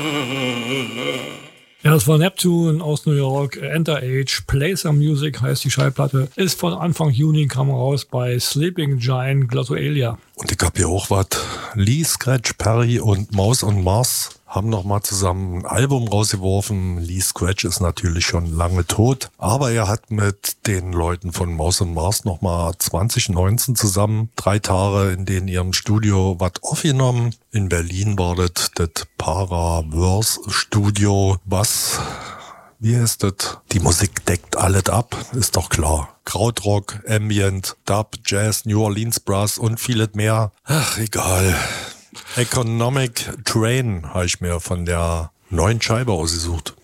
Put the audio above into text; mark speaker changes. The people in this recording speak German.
Speaker 1: Ja, das war Neptune aus New York. Enter Age, Play Some Music heißt die Schallplatte. Ist von Anfang Juni, kam raus bei Sleeping Giant Glottoelia.
Speaker 2: Und ich hab hier auch was. Lee Scratch Perry und Mouse on Mars haben nochmal zusammen ein Album rausgeworfen. Lee Scratch ist natürlich schon lange tot, aber er hat mit den Leuten von Mouse on Mars nochmal 2019 zusammen 3 Tage in denen ihrem Studio was aufgenommen. In Berlin war das Paraverse Studio, wie heißt das? Die Musik deckt alles ab, ist doch klar. Krautrock, Ambient, Dub, Jazz, New Orleans Brass und vieles mehr. Ach, egal. Economic Train habe ich mir von der neuen Scheibe ausgesucht.